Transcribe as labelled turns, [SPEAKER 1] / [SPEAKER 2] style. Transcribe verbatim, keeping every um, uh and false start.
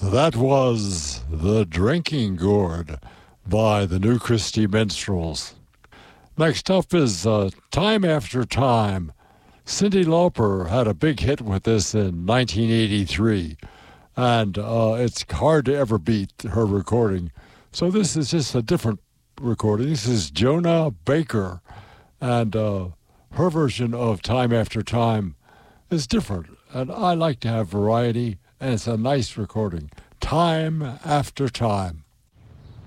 [SPEAKER 1] That was The Drinking Gourd by the New Christie Minstrels. Next up is uh, Time After Time. Cyndi Lauper had a big hit with this in nineteen eighty-three, and uh, it's hard to ever beat her recording. So this is just a different recording. This is Jonah Baker, and uh, her version of Time After Time is different, and I like to have variety, and it's a nice recording. Time After Time.